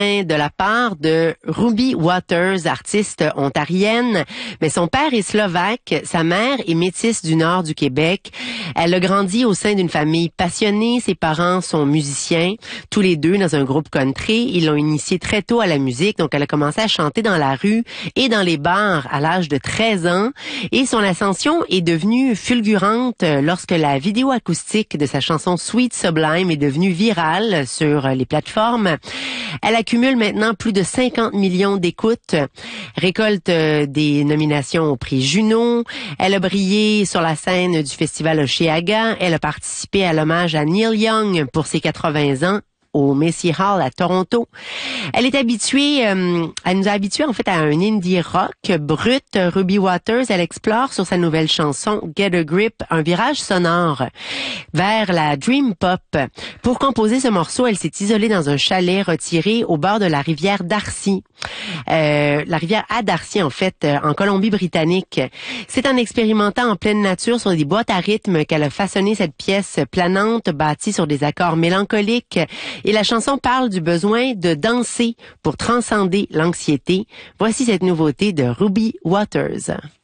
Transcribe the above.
de la part de Ruby Waters, artiste ontarienne. Mais son père est slovaque, sa mère est métisse du nord du Québec. Elle a grandi au sein d'une famille passionnée. Ses parents sont musiciens, tous les deux dans un groupe country. Ils l'ont initiée très tôt à la musique, donc elle a commencé à chanter dans la rue et dans les bars à l'âge de 13 ans. Et son ascension est devenue fulgurante lorsque la vidéo acoustique de sa chanson Sweet Sublime est devenue virale sur les plateformes. Elle accumule maintenant plus de 50 millions d'écoutes, récolte des nominations au prix Juno. Elle a brillé sur la scène du festival Osheaga. Elle a participé à l'hommage à Neil Young pour ses 80 ans au Massey Hall à Toronto. Elle est habituée, elle nous a habitués en fait à un indie rock brut. Ruby Waters, elle explore sur sa nouvelle chanson Get a Grip un virage sonore vers la dream pop. Pour composer ce morceau, elle s'est isolée dans un chalet retiré au bord de la rivière Darcy. La rivière à Darcy en fait, en Colombie-Britannique. C'est en expérimentant en pleine nature sur des boîtes à rythme qu'elle a façonné cette pièce planante bâtie sur des accords mélancoliques. Et la chanson parle du besoin de danser pour transcender l'anxiété. Voici cette nouveauté de Ruby Waters.